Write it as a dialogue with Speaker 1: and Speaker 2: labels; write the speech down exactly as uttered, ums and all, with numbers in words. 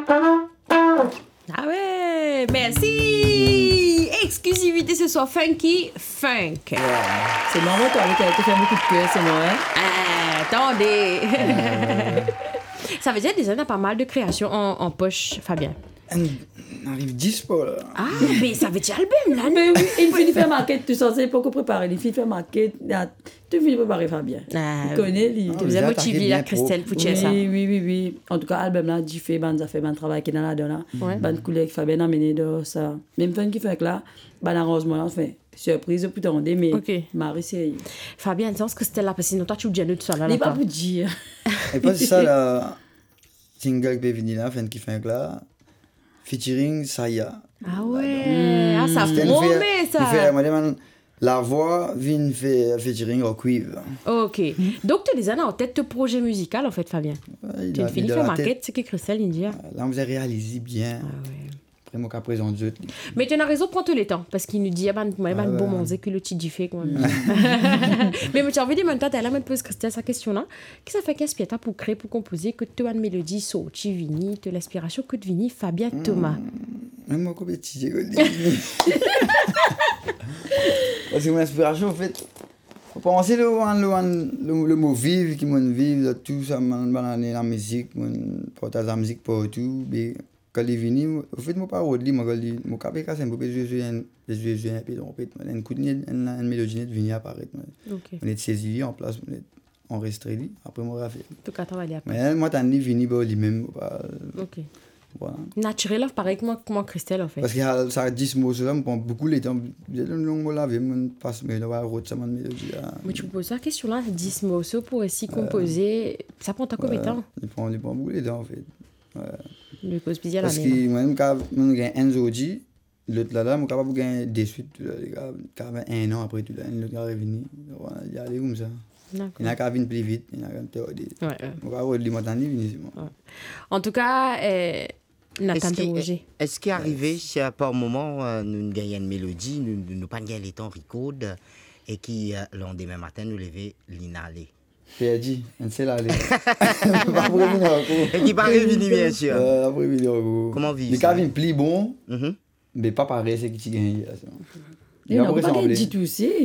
Speaker 1: Ah ouais, merci. Exclusivité ce soir, funky funk.
Speaker 2: Ouais. C'est marrant, toi, avec elle, tu fais beaucoup de cœur, c'est vrai.
Speaker 1: Ah, attendez. Euh... Ça veut dire déjà on a pas mal de créations en, en poche, Fabien.
Speaker 3: On arrive dix pas là.
Speaker 1: Ah, mais ça veut dire album là.
Speaker 2: Mais oui, une fille fait maquette, tu es censé pour que préparer. Les filles fait maquette, tu finis préparer Fabien.
Speaker 1: Ah,
Speaker 2: tu connais, les.
Speaker 1: Tu vous as motivé la Christelle pour
Speaker 2: oui,
Speaker 1: ça.
Speaker 2: Oui, oui, oui, oui. En tout cas, album là, j'ai fait, ben, ça fait ben travail qui est dans la donne là. Ben collègue Fabien a mené de ça. Même fun qui fait là, ben arrangement là, fait surprise pour t'en mais
Speaker 1: okay.
Speaker 2: Marie c'est.
Speaker 1: Fabien, tu penses que c'était là parce que sinon toi tu oublies de tout ça là.
Speaker 2: Il pas pour dire.
Speaker 3: Et pas ça là. Single qui venu là, fin qui fait là. Featuring Saya.
Speaker 1: Ah ouais, mmh. Ah ça promet ça.
Speaker 3: Il fait, madame, la voix vient faire featuring au cuivre.
Speaker 1: Ok. Donc tu as déjà en tête de projet musical en fait, Fabien. Ouais, tu as fini faire maquette, c'est que Christelle India.
Speaker 3: Là on vous a réalisé bien.
Speaker 1: Ah ouais.
Speaker 3: Après moi qu'à présent Dieu.
Speaker 1: Mais tu as raison, prends-toi le temps parce qu'il nous dit ah ben moi ben bon mon que le petit du fait quoi. Mais moi tu as envie de me dire là me pose Christelle sa question là. Qu'est-ce que ça fait qu'inspire pour créer pour composer que tu as une mélodie sortie vini, de l'inspiration que de vini Fabien Thomas.
Speaker 3: Même moi comme petit parce que mon inspiration en fait faut penser le le le, le mot vivre qui mon vivre tout ça la musique mon portage la musique pour tout mais quand il est venu au fait moi pas rodli moi quand il moi capé casser un peu de jouer un de jouer un peu de répète un coup de une mélodie net venu apparaître on est saisi en place on est enregistré après moi a fait
Speaker 1: tout cas travailler après
Speaker 3: mais moi t'en est venu bah lui même
Speaker 1: OK.
Speaker 3: Voilà.
Speaker 1: Naturel, pareil que moi, comment Christelle en fait.
Speaker 3: Parce que ça a dix mots, ça me prend beaucoup de temps. J'ai un long mot là, je passe mais la route, ça m'a mélodie.
Speaker 1: Mais tu me poses la question là, dix mots, ça pour aussi composer, ça prend ta combien de temps?
Speaker 3: Il prend beaucoup de temps en fait. Ouais.
Speaker 1: Le cause bizarre là.
Speaker 3: Parce que moi-même, quand je gagne un Zodi, l'autre là, là, je suis capable de gagner des suites, les gars, un an après tout là, l'autre gars est venu. Il y a des comme ça. Il y en a qui viennent plus vite, il y en a qui viennent plus vite.
Speaker 1: En tout cas, euh, Nathan
Speaker 4: est-ce
Speaker 1: Roger.
Speaker 4: Est-ce qu'il est arrivé, si à par moment, euh, nous gagnons une mélodie, nous ne pas gagner les temps record, et qui, euh, le lendemain matin, nous lever l'inhalé?
Speaker 3: Perdu, on sait l'aller. Pas prévenir encore.
Speaker 4: Et qui pas prévenir, bien sûr.
Speaker 3: Pas prévenir encore.
Speaker 4: Comment vivre
Speaker 3: ça? Les cas viennent plus bon, mais pas pareil, c'est qui tu gagnes.
Speaker 2: Il n'a pas gagné du tout aussi.